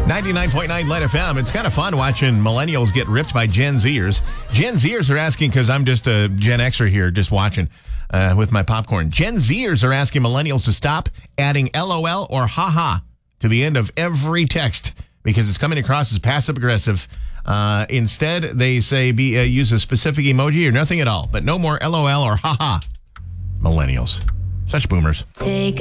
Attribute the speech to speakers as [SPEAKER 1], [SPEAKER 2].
[SPEAKER 1] 99.9 Light FM. It's kind of fun watching millennials get ripped by Gen Zers. Gen Zers are asking, because I'm just a Gen Xer here, just watching with my popcorn. Gen Zers are asking millennials to stop adding LOL or haha to the end of every text because it's coming across as passive-aggressive. Instead, they say use a specific emoji or nothing at all, but no more LOL or haha. Millennials. Such boomers.